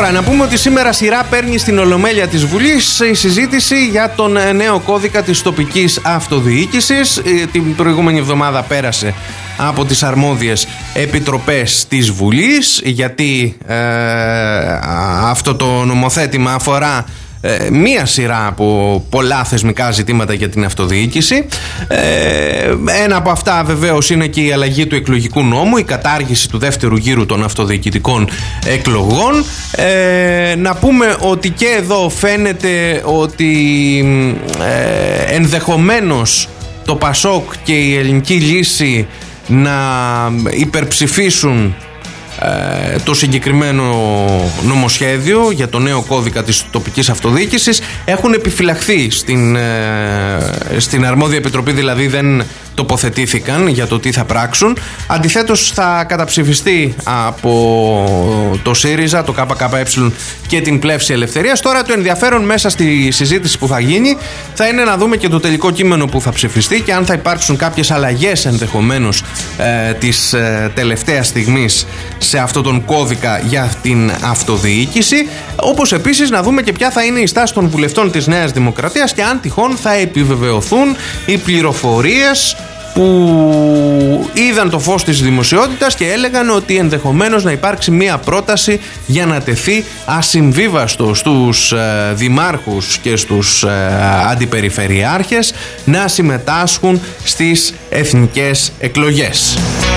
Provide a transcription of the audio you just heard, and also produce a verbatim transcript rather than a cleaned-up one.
Τώρα, να πούμε ότι σήμερα σειρά παίρνει στην Ολομέλεια της Βουλής η συζήτηση για τον νέο κώδικα της τοπικής αυτοδιοίκησης. Την προηγούμενη εβδομάδα πέρασε από τις αρμόδιες επιτροπές της Βουλής, γιατί ε, αυτό το νομοθέτημα αφορά ε, μία σειρά από πολλά θεσμικά ζητήματα για την αυτοδιοίκηση. Ε, ένα από αυτά βεβαίως είναι και η αλλαγή του εκλογικού νόμου, η κατάργηση του δεύτερου γύρου των αυτοδιοικητικών εκλογών. Ε, να πούμε ότι και εδώ φαίνεται ότι ε, ενδεχομένως το Πασόκ και η Ελληνική Λύση να υπερψηφίσουν ε, το συγκεκριμένο νομοσχέδιο για το νέο κώδικα της τοπικής αυτοδιοίκησης. Έχουν επιφυλαχθεί στην, ε, στην αρμόδια επιτροπή, δηλαδή δεν τοποθετήθηκαν για το τι θα πράξουν. Αντιθέτως θα καταψηφιστεί από το ΣΥΡΙΖΑ, το ΚΚΕ και την Πλεύση Ελευθερίας. Τώρα το ενδιαφέρον μέσα στη συζήτηση που θα γίνει θα είναι να δούμε και το τελικό κείμενο που θα ψηφιστεί και αν θα υπάρξουν κάποιες αλλαγές ενδεχομένως ε, της ε, τελευταίας στιγμής σε αυτόν τον κώδικα για την αυτοδιοίκηση. Όπως επίσης να δούμε και ποια θα είναι η στάση των βουλευτών της Νέας Δημοκρατίας και αν τυχόν θα επιβεβαιωθούν οι πληροφορίες που είδαν το φως της δημοσιότητας και έλεγαν ότι ενδεχομένως να υπάρξει μία πρόταση για να τεθεί ασυμβίβαστο στους ε, δημάρχους και στους ε, αντιπεριφερειάρχες να συμμετάσχουν στις εθνικές εκλογές.